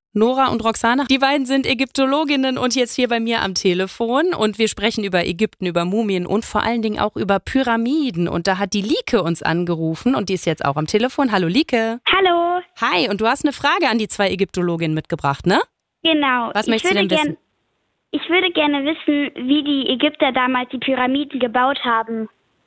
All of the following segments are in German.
Nora und Roxana, die beiden sind Ägyptologinnen und jetzt hier bei mir am Telefon. Und wir sprechen über Ägypten, über Mumien und vor allen Dingen auch über Pyramiden. Und da hat die Lieke uns angerufen und die ist jetzt auch am Telefon. Hallo Lieke. Hallo. Hi, und du hast eine Frage an die zwei Ägyptologinnen mitgebracht, ne? Genau. Was möchtest du denn wissen? Ich würde gerne wissen, wie die Ägypter damals die Pyramiden gebaut haben.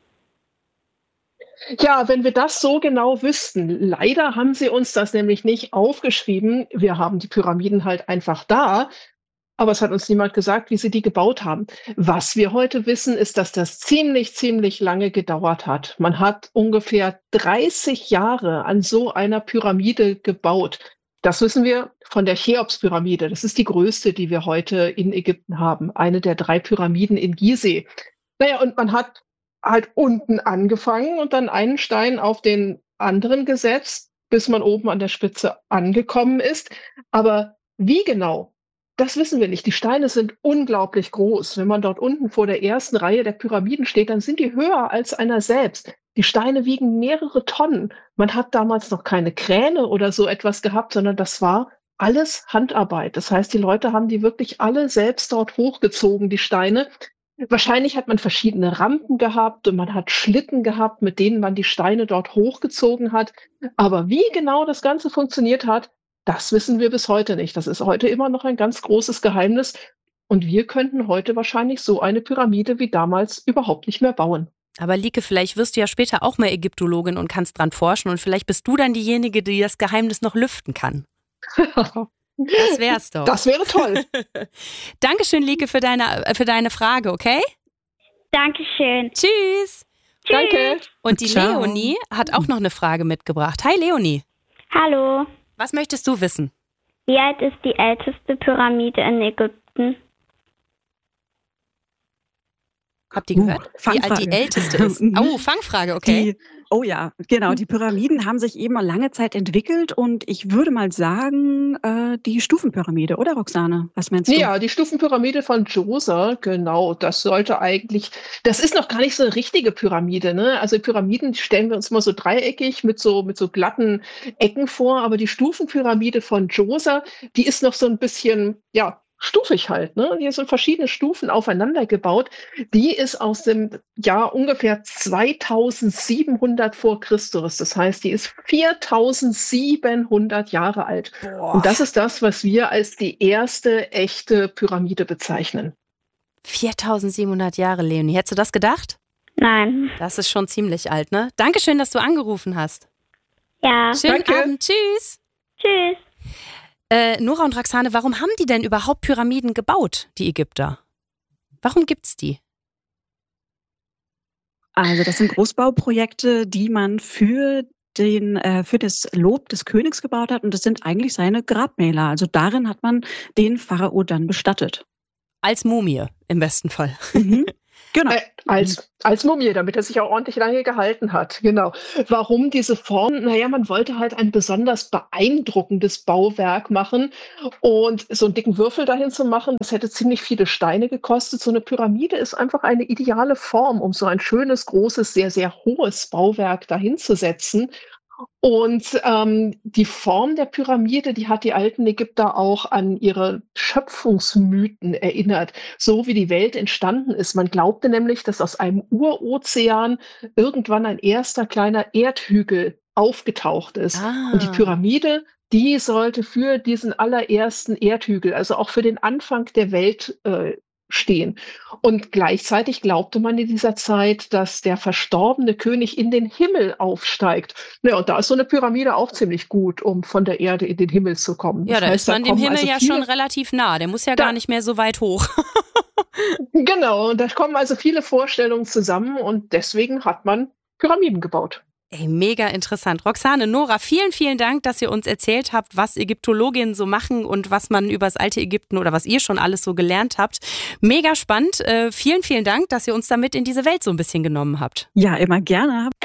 Ja, wenn wir das so genau wüssten. Leider haben sie uns das nämlich nicht aufgeschrieben. Wir haben die Pyramiden halt einfach da, aber es hat uns niemand gesagt, wie sie die gebaut haben. Was wir heute wissen, ist, dass das ziemlich lange gedauert hat. Man hat ungefähr 30 Jahre an so einer Pyramide gebaut. Das wissen wir von der Cheops-Pyramide. Das ist die größte, die wir heute in Ägypten haben. Eine der 3 Pyramiden in Gizeh. Naja, und man hat halt unten angefangen und dann einen Stein auf den anderen gesetzt, bis man oben an der Spitze angekommen ist. Aber wie genau, das wissen wir nicht. Die Steine sind unglaublich groß. Wenn man dort unten vor der ersten Reihe der Pyramiden steht, dann sind die höher als einer selbst. Die Steine wiegen mehrere Tonnen. Man hat damals noch keine Kräne oder so etwas gehabt, sondern das war alles Handarbeit. Das heißt, die Leute haben die wirklich alle selbst dort hochgezogen, die Steine. Wahrscheinlich hat man verschiedene Rampen gehabt und man hat Schlitten gehabt, mit denen man die Steine dort hochgezogen hat. Aber wie genau das Ganze funktioniert hat, das wissen wir bis heute nicht. Das ist heute immer noch ein ganz großes Geheimnis. Und wir könnten heute wahrscheinlich so eine Pyramide wie damals überhaupt nicht mehr bauen. Aber Lieke, vielleicht wirst du ja später auch mal Ägyptologin und kannst dran forschen und vielleicht bist du dann diejenige, die das Geheimnis noch lüften kann. Das wär's doch. Das wäre toll. Dankeschön, Lieke, für deine Frage, okay? Dankeschön. Tschüss. Danke. Und die Ciao. Leonie hat auch noch eine Frage mitgebracht. Hi, Leonie. Hallo. Was möchtest du wissen? Wie alt ist die älteste Pyramide in Ägypten? Habt ihr gehört? Wie alt die Fangfrage. älteste ist? Oh, Fangfrage, okay. Die Pyramiden haben sich eben lange Zeit entwickelt und ich würde mal sagen, die Stufenpyramide, oder Roxane? Was meinst du? Ja, die Stufenpyramide von Djoser, genau, das ist noch gar nicht so eine richtige Pyramide, ne? Also Pyramiden stellen wir uns immer so dreieckig mit so glatten Ecken vor, aber die Stufenpyramide von Djoser, die ist noch so ein bisschen, ja, stufig halt, ne? Hier sind verschiedene Stufen aufeinander gebaut. Die ist aus dem Jahr ungefähr 2700 vor Christus. Das heißt, die ist 4700 Jahre alt. Boah. Und das ist das, was wir als die erste echte Pyramide bezeichnen. 4700 Jahre, Leonie. Hättest du das gedacht? Nein. Das ist schon ziemlich alt, ne? Dankeschön, dass du angerufen hast. Ja. Schönen Danke. Abend. Tschüss. Tschüss. Nora und Roxane, warum haben die denn überhaupt Pyramiden gebaut, die Ägypter? Warum gibt's die? Also das sind Großbauprojekte, die man für das Lob des Königs gebaut hat und das sind eigentlich seine Grabmäler. Also darin hat man den Pharao dann bestattet. Als Mumie, im besten Fall. Mhm. Genau. Als Mumie, damit er sich auch ordentlich lange gehalten hat. Genau. Warum diese Form? Naja, man wollte halt ein besonders beeindruckendes Bauwerk machen. Und so einen dicken Würfel dahin zu machen, das hätte ziemlich viele Steine gekostet. So eine Pyramide ist einfach eine ideale Form, um so ein schönes, großes, sehr hohes Bauwerk dahin zu setzen. Und die Form der Pyramide, die hat die alten Ägypter auch an ihre Schöpfungsmythen erinnert, so wie die Welt entstanden ist. Man glaubte nämlich, dass aus einem Urozean irgendwann ein erster kleiner Erdhügel aufgetaucht ist. Ah. Und die Pyramide, die sollte für diesen allerersten Erdhügel, also auch für den Anfang der Welt stehen. Und gleichzeitig glaubte man in dieser Zeit, dass der verstorbene König in den Himmel aufsteigt. Ja, und da ist so eine Pyramide auch ziemlich gut, um von der Erde in den Himmel zu kommen. Ja, Das da heißt, ist man dem kommen Himmel also ja viele- schon relativ nah. Der muss ja gar nicht mehr so weit hoch. Genau, und da kommen also viele Vorstellungen zusammen und deswegen hat man Pyramiden gebaut. Ey, mega interessant. Roxane, Nora, vielen Dank, dass ihr uns erzählt habt, was Ägyptologinnen so machen und was man über das alte Ägypten oder was ihr schon alles so gelernt habt. Mega spannend. Vielen Dank, dass ihr uns damit in diese Welt so ein bisschen genommen habt. Ja, immer gerne.